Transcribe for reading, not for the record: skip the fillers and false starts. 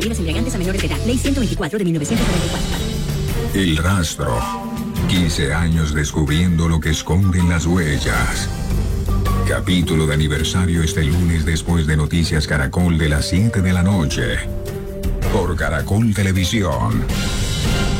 Bebidas embriagantes a menores de edad. Ley 124 de 1994. El rastro. 15 años descubriendo lo que esconden las huellas. Capítulo de aniversario este lunes después de Noticias Caracol de las 7 de la noche. Por Caracol Televisión.